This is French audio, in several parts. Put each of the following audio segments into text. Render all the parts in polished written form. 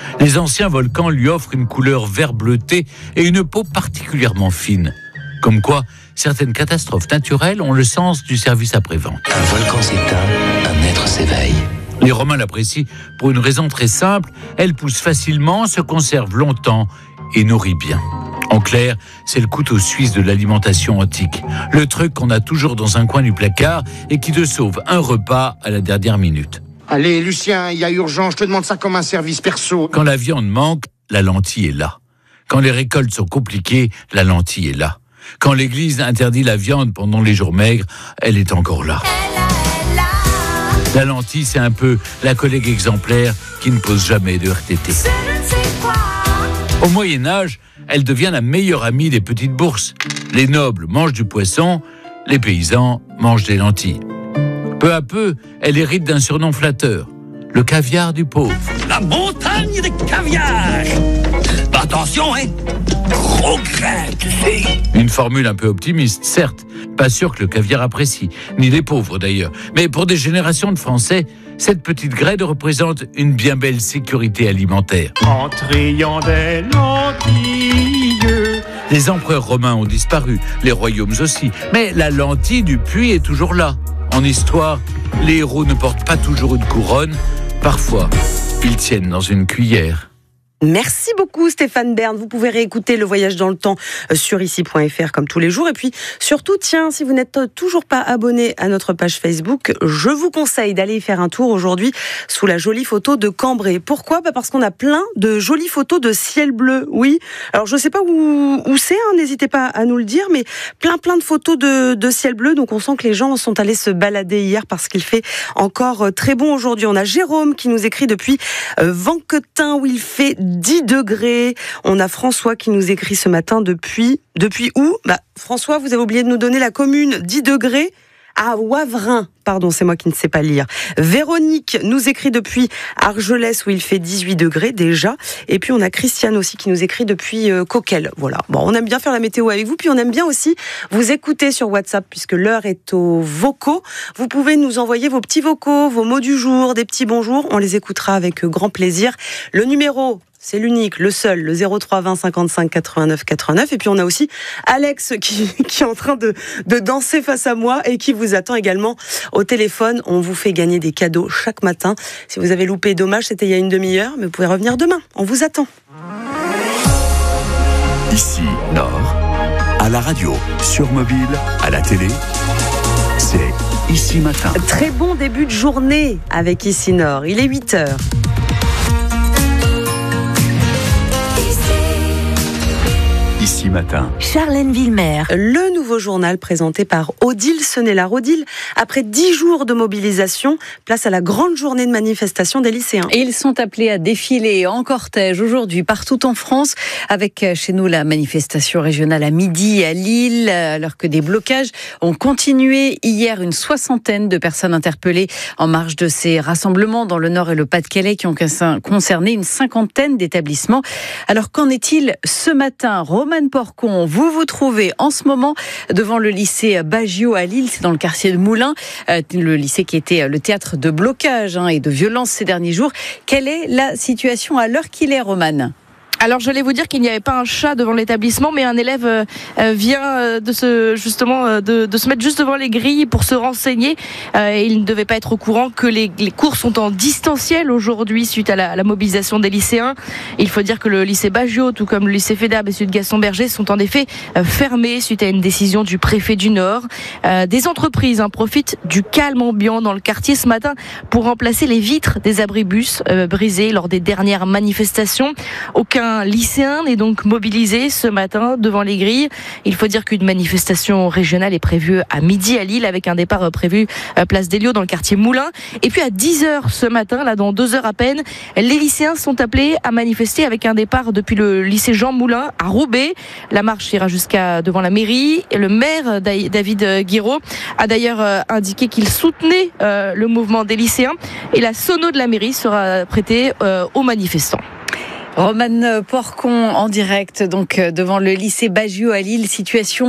Les anciens volcans lui offrent une couleur vert bleuté et une peau particulièrement fine. Comme quoi, certaines catastrophes naturelles ont le sens du service après-vente. Un volcan s'éteint, un être s'éveille. Les Romains l'apprécient pour une raison très simple, elle pousse facilement, se conserve longtemps et nourrit bien. En clair, c'est le couteau suisse de l'alimentation antique. Le truc qu'on a toujours dans un coin du placard et qui te sauve un repas à la dernière minute. Allez, Lucien, il y a urgence, je te demande ça comme un service perso. Quand la viande manque, la lentille est là. Quand les récoltes sont compliquées, la lentille est là. Quand l'Église interdit la viande pendant les jours maigres, elle est encore là. La lentille, c'est un peu la collègue exemplaire qui ne pose jamais de RTT. Au Moyen-Âge, elle devient la meilleure amie des petites bourses. Les nobles mangent du poisson, les paysans mangent des lentilles. Peu à peu, elle hérite d'un surnom flatteur, le caviar du pauvre. La montagne des caviar. Attention, hein. Gros grain, tu sais. Une formule un peu optimiste, certes. Pas sûr que le caviar apprécie, ni les pauvres d'ailleurs. Mais pour des générations de Français, cette petite graine représente une bien belle sécurité alimentaire. En triant des lentilles. Les empereurs romains ont disparu, les royaumes aussi. Mais la lentille du puits est toujours là. En histoire, les héros ne portent pas toujours une couronne. Parfois, ils tiennent dans une cuillère. Merci beaucoup Stéphane Bern. Vous pouvez réécouter Le Voyage dans le Temps sur ici.fr comme tous les jours. Et puis surtout, tiens, si vous n'êtes toujours pas abonné à notre page Facebook, je vous conseille d'aller y faire un tour aujourd'hui sous la jolie photo de Cambrai. Pourquoi ? Parce qu'on a plein de jolies photos de ciel bleu. Oui, alors je ne sais pas où c'est, n'hésitez pas à nous le dire, mais plein de photos de ciel bleu. Donc on sent que les gens sont allés se balader hier parce qu'il fait encore très bon aujourd'hui. On a Jérôme qui nous écrit depuis Vanquetin où il fait 10 degrés. On a François qui nous écrit ce matin depuis où ? François, vous avez oublié de nous donner la commune, 10 degrés à Wavrin. Pardon, c'est moi qui ne sais pas lire. Véronique nous écrit depuis Argelès où il fait 18 degrés déjà. Et puis on a Christiane aussi qui nous écrit depuis Coquel. Voilà. Bon, on aime bien faire la météo avec vous. Puis on aime bien aussi vous écouter sur WhatsApp puisque l'heure est aux vocaux. Vous pouvez nous envoyer vos petits vocaux, vos mots du jour, des petits bonjours. On les écoutera avec grand plaisir. Le numéro, c'est l'unique, le seul, le 03 20 55 89 89. Et puis on a aussi Alex qui est en train de danser face à moi et qui vous attend également au téléphone. On vous fait gagner des cadeaux chaque matin. Si vous avez loupé, dommage, c'était il y a une demi-heure, mais vous pouvez revenir demain. On vous attend. Ici, Nord, à la radio, sur mobile, à la télé, c'est Ici Matin. Très bon début de journée avec Ici Nord. Il est 8h. Ici Matin. Charlène Villemer. Le nouveau journal présenté par Odile Senelard. Odile, après 10 jours de mobilisation, place à la grande journée de manifestation des lycéens. Et ils sont appelés à défiler en cortège aujourd'hui partout en France, avec chez nous la manifestation régionale à midi à Lille, alors que des blocages ont continué hier. Une soixantaine de personnes interpellées en marge de ces rassemblements dans le Nord et le Pas-de-Calais qui ont concerné une cinquantaine d'établissements. Alors qu'en est-il ce matin ? Romane Porcon, vous trouvez en ce moment devant le lycée Baggio à Lille, c'est dans le quartier de Moulins, le lycée qui était le théâtre de blocage et de violences ces derniers jours. Quelle est la situation à l'heure qu'il est, Romane ? Alors j'allais vous dire qu'il n'y avait pas un chat devant l'établissement, mais un élève vient de se mettre juste devant les grilles pour se renseigner. Il ne devait pas être au courant que les cours sont en distanciel aujourd'hui suite à la mobilisation des lycéens. Il faut dire que le lycée Baggio, tout comme le lycée Fédab et celui de Gaston-Berger, sont en effet fermés suite à une décision du préfet du Nord. Des entreprises profitent du calme ambiant dans le quartier ce matin pour remplacer les vitres des abribus brisés lors des dernières manifestations. Aucun lycéen n'est donc mobilisé ce matin devant les grilles. Il faut dire qu'une manifestation régionale est prévue à midi à Lille avec un départ prévu place d'Hélios dans le quartier Moulins. Et puis à 10h ce matin, là dans 2 heures à peine, les lycéens sont appelés à manifester avec un départ depuis le lycée Jean Moulin à Roubaix. La marche ira jusqu'à devant la mairie. Et le maire David Guiraud a d'ailleurs indiqué qu'il soutenait le mouvement des lycéens et la sono de la mairie sera prêtée aux manifestants. Romane Porcon en direct donc devant le lycée Baggio à Lille, situation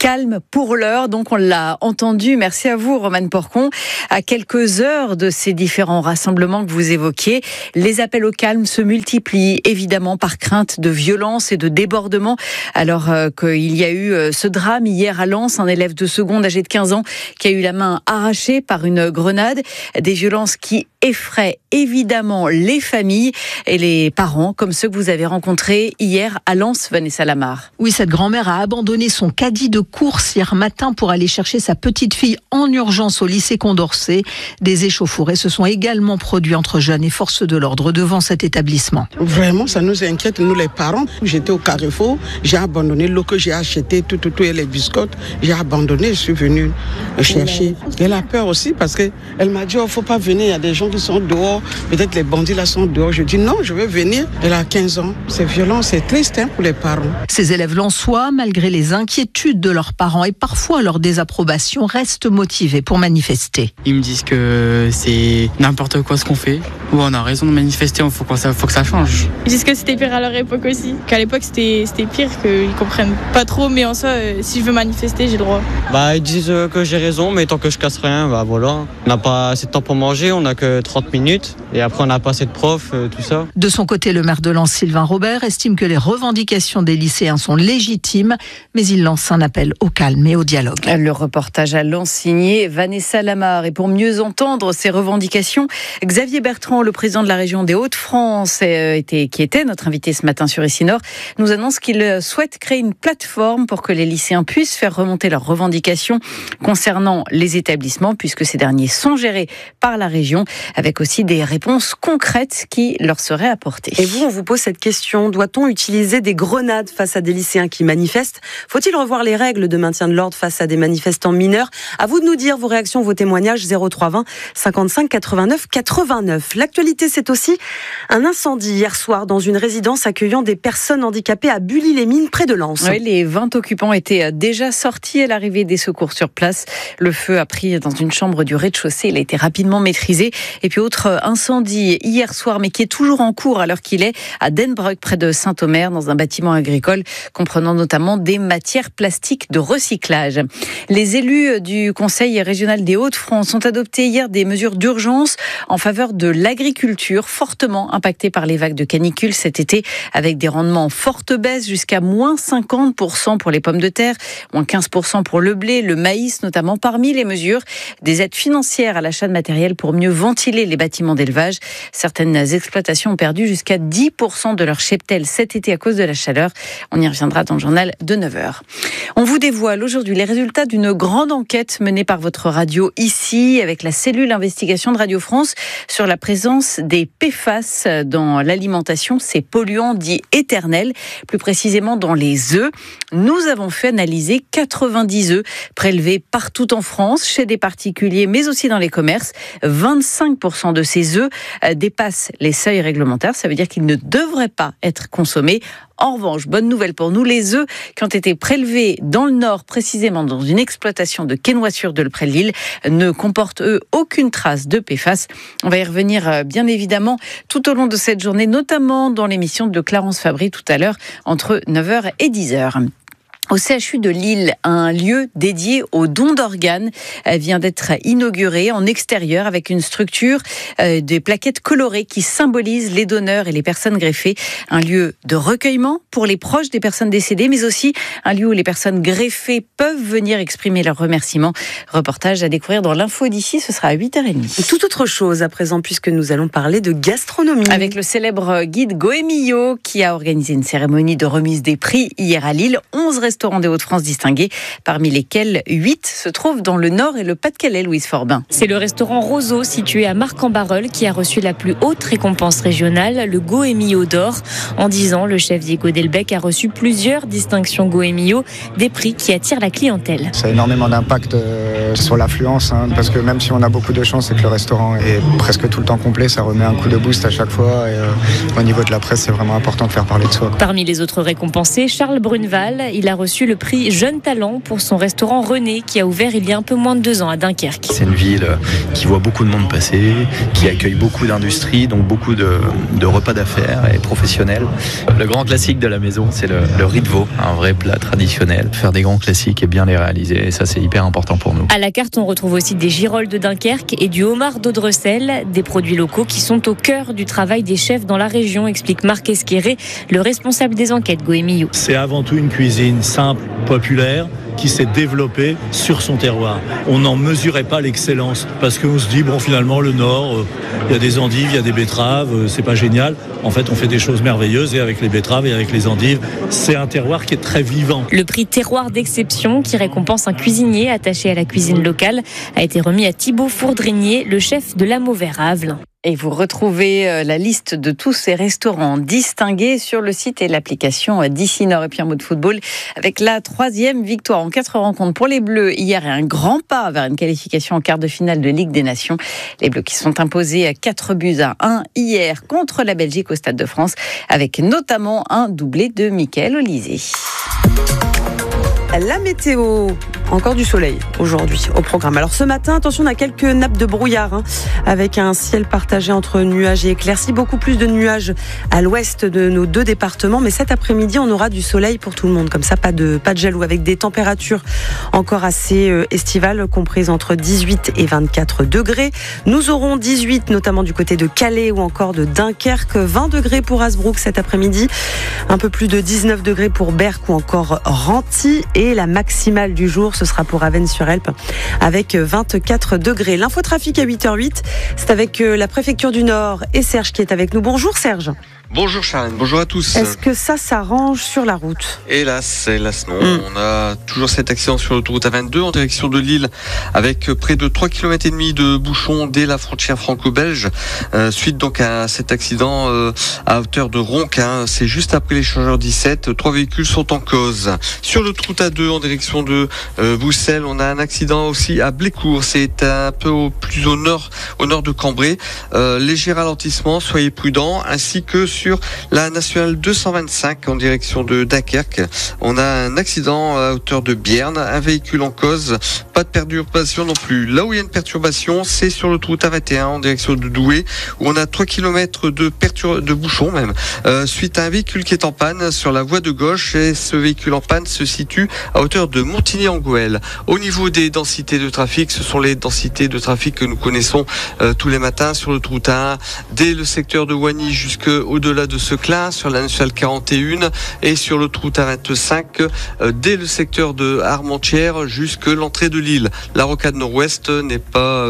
calme pour l'heure. Donc on l'a entendu. Merci à vous, Romane Porcon. À quelques heures de ces différents rassemblements que vous évoquiez, les appels au calme se multiplient, évidemment par crainte de violence et de débordement. Alors qu'il y a eu ce drame hier à Lens, un élève de seconde âgé de 15 ans qui a eu la main arrachée par une grenade. Des violences qui effraient évidemment les familles et les parents, comme ceux que vous avez rencontrés hier à Lens, Vanessa Lamar. Oui, cette grand-mère a abandonné son caddie de course hier matin pour aller chercher sa petite fille en urgence au lycée Condorcet. Des échauffourées se sont également produits entre jeunes et forces de l'ordre devant cet établissement. Vraiment, ça nous inquiète, nous les parents. J'étais au Carrefour, j'ai abandonné l'eau que j'ai acheté, tout et les biscottes. J'ai abandonné, je suis venue chercher. Elle a peur aussi parce qu'elle m'a dit, faut pas venir, il y a des gens qui sont dehors, peut-être les bandits là sont dehors. Je dis non, je vais venir. Elle a 15 ans. C'est violent, c'est triste pour les parents. Ces élèves lensois, malgré les inquiétudes de leurs parents et parfois leur désapprobation, restent motivés pour manifester. Ils me disent que c'est n'importe quoi ce qu'on fait. Ouais, on a raison de manifester, faut que ça change. Ils disent que c'était pire à leur époque aussi. Qu'à l'époque c'était pire, qu'ils comprennent pas trop, mais en soi, si je veux manifester, j'ai le droit. Ils disent que j'ai raison, mais tant que je casse rien, voilà. On n'a pas assez de temps pour manger, on n'a que 30 minutes. Et après, on n'a pas assez de profs, tout ça. De son côté, le maire de Lens, Sylvain Robert, estime que les revendications des lycéens sont légitimes, mais il lance un appel au calme et au dialogue. Le reportage à Lens signé Vanessa Lamar. Et pour mieux entendre ces revendications, Xavier Bertrand, le président de la région des Hauts-de-France, qui était notre invité ce matin sur Ici Nord, nous annonce qu'il souhaite créer une plateforme pour que les lycéens puissent faire remonter leurs revendications concernant les établissements, puisque ces derniers sont gérés par la région, avec aussi des réponses concrètes qui leur seraient apportées. Et vous, on vous pose cette question, doit-on utiliser des grenades face à des lycéens qui manifestent ? Faut-il revoir les règles de maintien de l'ordre face à des manifestants mineurs ? À vous de nous dire vos réactions, vos témoignages, 0320 55 89 89. L'actualité, c'est aussi un incendie hier soir dans une résidence accueillant des personnes handicapées à Bully-les-Mines, près de Lens. Oui, les 20 occupants étaient déjà sortis à l'arrivée des secours sur place. Le feu a pris dans une chambre du rez-de-chaussée. Il a été rapidement maîtrisé. Et puis autre incendie hier soir, mais qui est toujours en cours à l'heure qu'il est, à Denbroek, près de Saint-Omer, dans un bâtiment agricole, comprenant notamment des matières plastiques de recyclage. Les élus du Conseil régional des Hauts-de-France ont adopté hier des mesures d'urgence en faveur de l'agriculture, fortement impactée par les vagues de canicule cet été, avec des rendements en forte baisse, jusqu'à moins 50% pour les pommes de terre, moins 15% pour le blé, le maïs, notamment. Parmi les mesures, des aides financières à l'achat de matériel pour mieux ventiler les bâtiments d'élevage. Certaines exploitations ont perdu jusqu'à 10% de leur cheptel cet été à cause de la chaleur. On y reviendra dans le journal de 9h. On vous dévoile aujourd'hui les résultats d'une grande enquête menée par votre radio ici, avec la cellule investigation de Radio France, sur la présence des PFAS dans l'alimentation, ces polluants dits éternels, plus précisément dans les œufs. Nous avons fait analyser 90 œufs prélevés partout en France, chez des particuliers, mais aussi dans les commerces. 25% de ces œufs dépassent les seuils réglementaires. Ça veut dire qu'ils ne devraient pas être consommés. En revanche, bonne nouvelle pour nous, les œufs qui ont été prélevés dans le Nord, précisément dans une exploitation de Quesnoy de près de Lille, ne comportent, eux, aucune trace de PFAS. On va y revenir, bien évidemment, tout au long de cette journée, notamment dans l'émission de Clarence Fabry tout à l'heure, entre 9h et 10h. Au CHU de Lille, un lieu dédié aux dons d'organes vient d'être inauguré en extérieur avec une structure, des plaquettes colorées qui symbolisent les donneurs et les personnes greffées. Un lieu de recueillement pour les proches des personnes décédées, mais aussi un lieu où les personnes greffées peuvent venir exprimer leurs remerciements. Reportage à découvrir dans l'info d'ici, ce sera à 8h30. Tout autre chose à présent, puisque nous allons parler de gastronomie. Avec le célèbre guide Goemio qui a organisé une cérémonie de remise des prix hier à Lille. 11 restaurants des Hauts-de-France distingués, parmi lesquels 8 se trouvent dans le Nord et le Pas-de-Calais, Louise Forbin. C'est le restaurant Roseau, situé à Marc-en-Barœul, qui a reçu la plus haute récompense régionale, le Goemio d'or. En 10 ans, le chef Diego Delbecq a reçu plusieurs distinctions Goemio, des prix qui attirent la clientèle. Ça a énormément d'impact sur l'affluence, parce que même si on a beaucoup de chance et que le restaurant est presque tout le temps complet, ça remet un coup de boost à chaque fois. Et, au niveau de la presse, c'est vraiment important de faire parler de soi. Parmi les autres récompensés, Charles Bruneval, il a reçu le prix Jeune Talent pour son restaurant René qui a ouvert il y a un peu moins de 2 ans à Dunkerque. C'est une ville qui voit beaucoup de monde passer, qui accueille beaucoup d'industries, donc beaucoup de repas d'affaires et professionnels. Le grand classique de la maison, c'est le riz de veau, un vrai plat traditionnel. Faire des grands classiques et bien les réaliser, et ça c'est hyper important pour nous. À la carte, on retrouve aussi des girolles de Dunkerque et du homard d'Audrecel, des produits locaux qui sont au cœur du travail des chefs dans la région, explique Marc Esqueré, le responsable des enquêtes Goemio. C'est avant tout une cuisine simple, populaire, qui s'est développée sur son terroir. On n'en mesurait pas l'excellence parce qu'on se dit, bon, finalement, le Nord, il y a des endives, il y a des betteraves, c'est pas génial. En fait, on fait des choses merveilleuses et avec les betteraves et avec les endives, c'est un terroir qui est très vivant. Le prix Terroir d'exception, qui récompense un cuisinier attaché à la cuisine locale, a été remis à Thibaut Fourdrinier, le chef de l'Âme au Vert à Avelin. Et vous retrouvez la liste de tous ces restaurants distingués sur le site et l'application d'ici Nord. Et puis un mot de football avec la 3e victoire en 4 rencontres pour les Bleus hier et un grand pas vers une qualification en quart de finale de Ligue des Nations. Les Bleus qui sont imposés à 4-1 hier contre la Belgique au Stade de France avec notamment un doublé de Mickaël Olysée. La météo, encore du soleil aujourd'hui au programme. Alors ce matin, attention, on a quelques nappes de brouillard avec un ciel partagé entre nuages et éclaircies. Beaucoup plus de nuages à l'ouest de nos 2 départements. Mais cet après-midi, on aura du soleil pour tout le monde. Comme ça, pas de jaloux. Avec des températures encore assez estivales, comprises entre 18 et 24 degrés. Nous aurons 18, notamment du côté de Calais ou encore de Dunkerque. 20 degrés pour Hasbrook cet après-midi. Un peu plus de 19 degrés pour Berck ou encore Renty. Et la maximale du jour, ce sera pour Avesnes-sur-Helpe avec 24 degrés. L'infotrafic à 8h08, c'est avec la préfecture du Nord et Serge qui est avec nous. Bonjour Serge. Bonjour Charlène, bonjour à tous. Est-ce que ça s'arrange sur la route ? Hélas non. On a toujours cet accident sur l'autoroute A22 en direction de Lille avec près de 3,5 km de bouchons dès la frontière franco-belge. Suite donc à cet accident à hauteur de Ronc, c'est juste après l'échangeur 17. 3 véhicules sont en cause. Sur l'autoroute A2 en direction de Boussel, on a un accident aussi à Blécourt. C'est un peu plus au nord de Cambrai. Léger ralentissement, soyez prudents, ainsi que sur la nationale 225 en direction de Dunkerque. On a un accident à hauteur de Bierne, un véhicule en cause, pas de perturbation non plus. Là où il y a une perturbation, c'est sur l'autoroute A21 en direction de Douai, où on a 3 km de bouchons même, suite à un véhicule qui est en panne sur la voie de gauche, et ce véhicule en panne se situe à hauteur de Montigny-en-Goël. Au niveau des densités de trafic, ce sont les densités de trafic que nous connaissons tous les matins sur l'autoroute A1, dès le secteur de Wagny jusqu'au-delà de Seclin, sur la nationale 41 et sur l'autoroute A25 dès le secteur de Armentières jusque l'entrée de Lille. La rocade nord-ouest n'est pas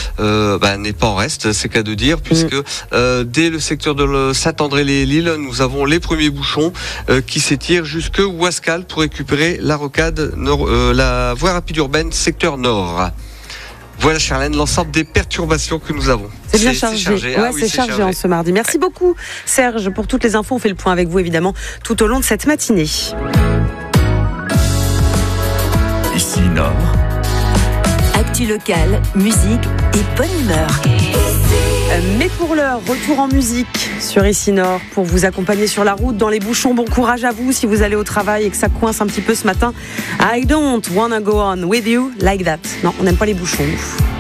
en reste, c'est qu'à de dire, puisque dès le secteur de Saint-André-les-Lille, nous avons les premiers bouchons qui s'étirent jusque Ouascal pour récupérer la rocade la voie rapide urbaine secteur nord. Voilà Charlène, l'ensemble des perturbations que nous avons. C'est bien chargé. C'est chargé en ce mardi. Merci beaucoup Serge pour toutes les infos. On fait le point avec vous évidemment tout au long de cette matinée. Ici Nord. Actu locale, musique et bonne humeur. Mais pour l'heure, retour en musique sur Ici Nord pour vous accompagner sur la route, dans les bouchons. Bon courage à vous si vous allez au travail et que ça coince un petit peu ce matin. I don't wanna go on with you like that. Non, on n'aime pas les bouchons.